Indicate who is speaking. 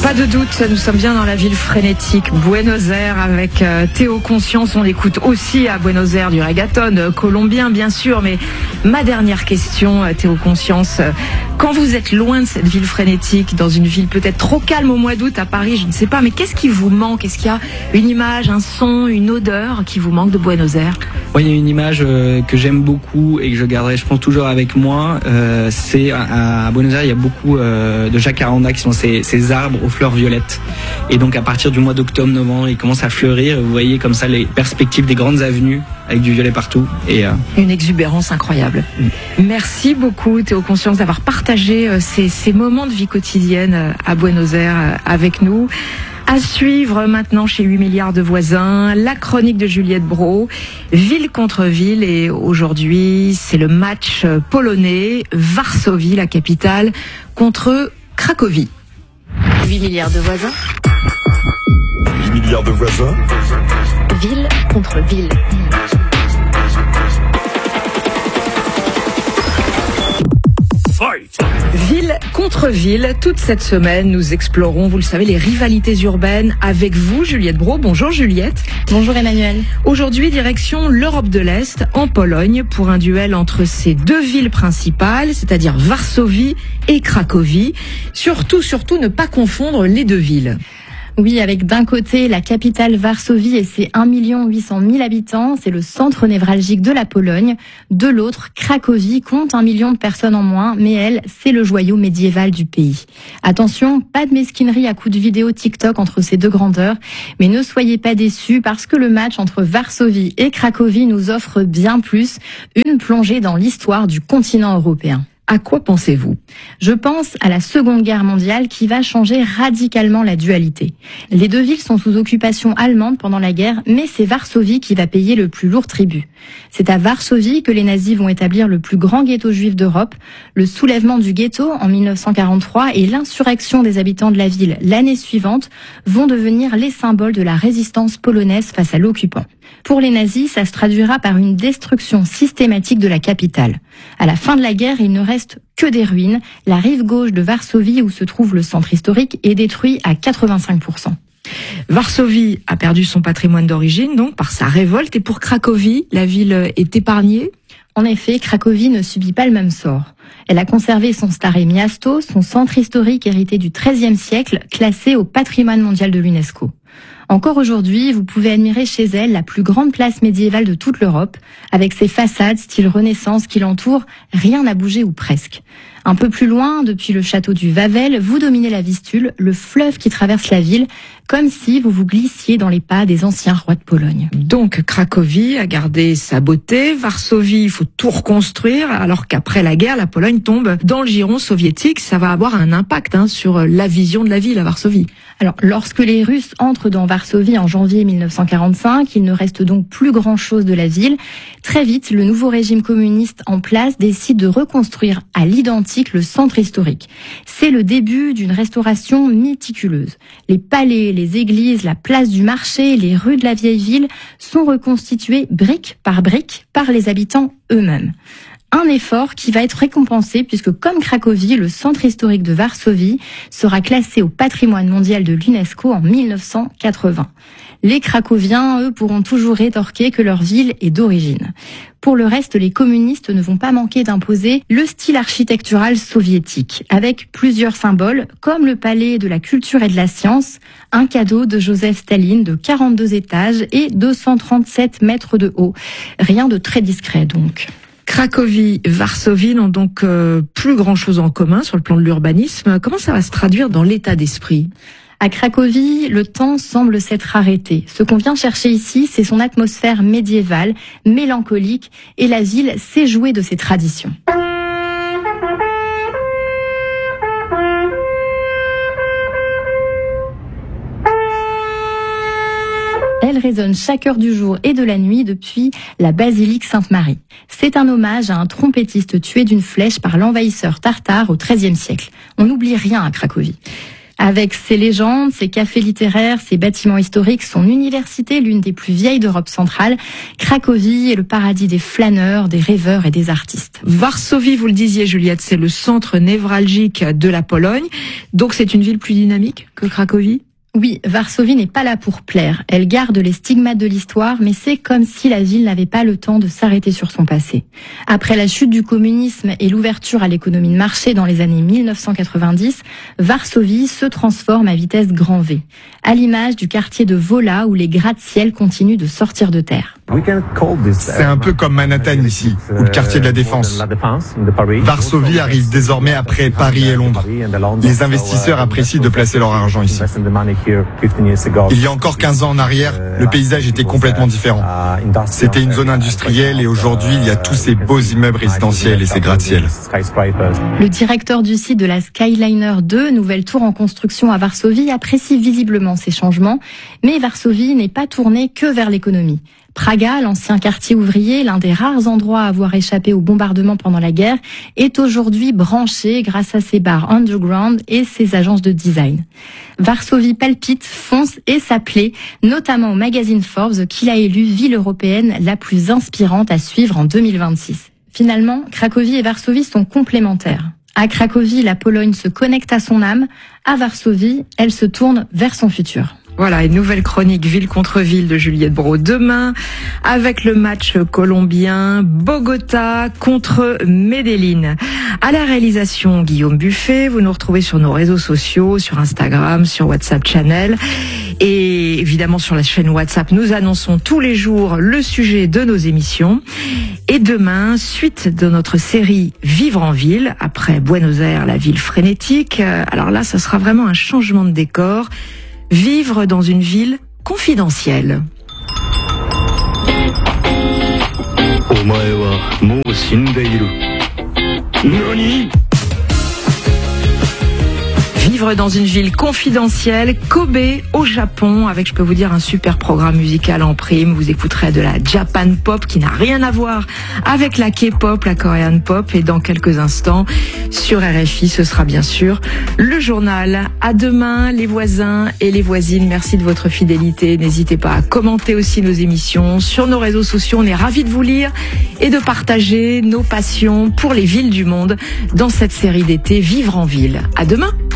Speaker 1: Pas de doute, nous sommes bien dans la ville frénétique Buenos Aires avec Théo Conscience. On écoute aussi à Buenos Aires du reggaeton colombien bien sûr, mais ma dernière question Théo Conscience, quand vous êtes loin de cette ville frénétique, dans une ville peut-être trop calme au mois d'août à Paris, je ne sais pas, mais qu'est-ce qui vous manque? Est-ce qu'il y a une image, un son, une odeur qui vous manque de Buenos Aires?
Speaker 2: Oui, il y a une image que j'aime beaucoup et que je garderai, je pense, toujours avec moi. C'est à Buenos Aires, il y a beaucoup de jacaranda qui sont ces arbres aux fleurs violettes. Et donc à partir du mois d'octobre-novembre, ils commencent à fleurir. Vous voyez comme ça les perspectives des grandes avenues avec du violet partout. Et
Speaker 1: une exubérance incroyable. Merci beaucoup Théo Conscience d'avoir partagé ces moments de vie quotidienne à Buenos Aires avec nous. À suivre maintenant chez 8 milliards de voisins, la chronique de Juliette Brault, ville contre ville, et aujourd'hui c'est le match polonais, Varsovie, la capitale, contre Cracovie.
Speaker 3: 8 milliards de voisins.
Speaker 4: 8 milliards de voisins.
Speaker 3: Ville contre ville.
Speaker 1: Ville contre ville, toute cette semaine, nous explorons, vous le savez, les rivalités urbaines avec vous, Juliette Brault. Bonjour Juliette.
Speaker 3: Bonjour Emmanuel.
Speaker 1: Aujourd'hui, direction l'Europe de l'Est, en Pologne, pour un duel entre ces deux villes principales, c'est-à-dire Varsovie et Cracovie. Surtout, ne pas confondre les deux villes.
Speaker 3: Oui, avec d'un côté la capitale Varsovie et ses 1 800 000 habitants, c'est le centre névralgique de la Pologne. De l'autre, Cracovie compte 1 million de personnes en moins, mais elle, c'est le joyau médiéval du pays. Attention, pas de mesquinerie à coups de vidéo TikTok entre ces deux grandeurs, mais ne soyez pas déçus parce que le match entre Varsovie et Cracovie nous offre bien plus, une plongée dans l'histoire du continent européen.
Speaker 1: À quoi pensez-vous?
Speaker 3: Je pense à la Seconde Guerre mondiale qui va changer radicalement la dualité. Les deux villes sont sous occupation allemande pendant la guerre, mais c'est Varsovie qui va payer le plus lourd tribut. C'est à Varsovie que les nazis vont établir le plus grand ghetto juif d'Europe. Le soulèvement du ghetto en 1943 et l'insurrection des habitants de la ville l'année suivante vont devenir les symboles de la résistance polonaise face à l'occupant. Pour les nazis, ça se traduira par une destruction systématique de la capitale. À la fin de la guerre, il ne reste que des ruines. La rive gauche de Varsovie, où se trouve le centre historique, est détruite à 85%.
Speaker 1: Varsovie a perdu son patrimoine d'origine, donc par sa révolte, et pour Cracovie, la ville est épargnée.
Speaker 3: En effet, Cracovie ne subit pas le même sort. Elle a conservé son Staré Miasto, son centre historique hérité du XIIIe siècle, classé au patrimoine mondial de l'UNESCO. Encore aujourd'hui, vous pouvez admirer chez elle la plus grande place médiévale de toute l'Europe. Avec ses façades style Renaissance qui l'entourent, rien n'a bougé ou presque. Un peu plus loin, depuis le château du Wawel, vous dominez la Vistule, le fleuve qui traverse la ville, comme si vous vous glissiez dans les pas des anciens rois de Pologne.
Speaker 1: Donc Cracovie a gardé sa beauté, Varsovie, il faut tout reconstruire, alors qu'après la guerre, la Pologne tombe dans le giron soviétique. Ça va avoir un impact sur la vision de la ville à Varsovie.
Speaker 3: Alors, lorsque les Russes entrent dans Varsovie en janvier 1945, il ne reste donc plus grand-chose de la ville. Très vite, le nouveau régime communiste en place décide de reconstruire à l'identique le centre historique. C'est le début d'une restauration méticuleuse. Les palais, les églises, la place du marché, les rues de la vieille ville sont reconstituées brique par les habitants eux-mêmes. Un effort qui va être récompensé puisque, comme Cracovie, le centre historique de Varsovie sera classé au patrimoine mondial de l'UNESCO en 1980. Les Cracoviens, eux, pourront toujours rétorquer que leur ville est d'origine. Pour le reste, les communistes ne vont pas manquer d'imposer le style architectural soviétique, avec plusieurs symboles, comme le palais de la culture et de la science, un cadeau de Joseph Staline de 42 étages et 237 mètres de haut. Rien de très discret donc.
Speaker 1: Cracovie, Varsovie n'ont donc plus grand-chose en commun sur le plan de l'urbanisme. Comment ça va se traduire dans l'état d'esprit ?
Speaker 3: À Cracovie, le temps semble s'être arrêté. Ce qu'on vient chercher ici, c'est son atmosphère médiévale, mélancolique, et la ville sait jouer de ses traditions. Elle résonne chaque heure du jour et de la nuit depuis la basilique Sainte-Marie. C'est un hommage à un trompettiste tué d'une flèche par l'envahisseur tartare au XIIIe siècle. On n'oublie rien à Cracovie. Avec ses légendes, ses cafés littéraires, ses bâtiments historiques, son université, l'une des plus vieilles d'Europe centrale, Cracovie est le paradis des flâneurs, des rêveurs et des artistes.
Speaker 1: Varsovie, vous le disiez Juliette, c'est le centre névralgique de la Pologne. Donc c'est une ville plus dynamique que Cracovie ?
Speaker 3: Oui, Varsovie n'est pas là pour plaire. Elle garde les stigmates de l'histoire, mais c'est comme si la ville n'avait pas le temps de s'arrêter sur son passé. Après la chute du communisme et l'ouverture à l'économie de marché dans les années 1990, Varsovie se transforme à vitesse grand V, à l'image du quartier de Wola où les gratte-ciel continuent de sortir de terre.
Speaker 5: C'est un peu comme Manhattan ici, ou le quartier de la Défense. Varsovie arrive désormais après Paris et Londres. Les investisseurs apprécient de placer leur argent ici. Il y a encore 15 ans en arrière, le paysage était complètement différent. C'était une zone industrielle et aujourd'hui, il y a tous ces beaux immeubles résidentiels et ces gratte-ciel.
Speaker 3: Le directeur du site de la Skyliner 2, nouvelle tour en construction à Varsovie, apprécie visiblement ces changements, mais Varsovie n'est pas tournée que vers l'économie. Praga, l'ancien quartier ouvrier, l'un des rares endroits à avoir échappé au bombardement pendant la guerre, est aujourd'hui branché grâce à ses bars underground et ses agences de design. Varsovie palpite, fonce et s'appelait, notamment au magazine Forbes, qu'il a élu ville européenne la plus inspirante à suivre en 2026. Finalement, Cracovie et Varsovie sont complémentaires. À Cracovie, la Pologne se connecte à son âme. À Varsovie, elle se tourne vers son futur.
Speaker 1: Voilà, une nouvelle chronique ville contre ville de Juliette Brault demain avec le match colombien Bogota contre Medellín. À la réalisation, Guillaume Buffet. Vous nous retrouvez sur nos réseaux sociaux, sur Instagram, sur WhatsApp Channel et évidemment sur la chaîne WhatsApp. Nous annonçons tous les jours le sujet de nos émissions. Et demain, suite de notre série Vivre en ville, après Buenos Aires, la ville frénétique. Alors là, ça sera vraiment un changement de décor. Vivre dans une ville confidentielle. Vivre dans une ville confidentielle, Kobe au Japon, avec, je peux vous dire, un super programme musical en prime. Vous écouterez de la Japan Pop qui n'a rien à voir avec la K-pop, la Korean Pop. Et dans quelques instants, sur RFI, ce sera bien sûr le journal. À demain, les voisins et les voisines. Merci de votre fidélité. N'hésitez pas à commenter aussi nos émissions sur nos réseaux sociaux. On est ravis de vous lire et de partager nos passions pour les villes du monde dans cette série d'été Vivre en ville. À demain.